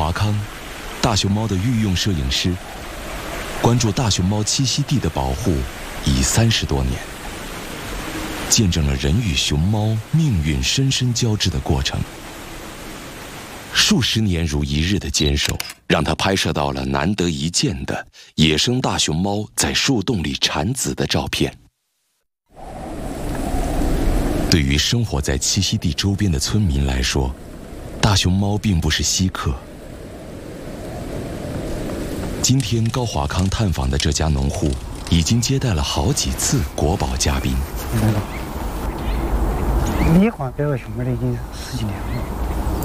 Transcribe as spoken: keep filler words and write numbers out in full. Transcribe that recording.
华康，大熊猫的御用摄影师，关注大熊猫栖息地的保护已三十多年，见证了人与熊猫命运深深交织的过程。数十年如一日的坚守，让他拍摄到了难得一见的野生大熊猫在树洞里产子的照片。对于生活在栖息地周边的村民来说，大熊猫并不是稀客。今天高华康探访的这家农户，已经接待了好几次国宝嘉宾。 你画这个熊猫的已经十几年了。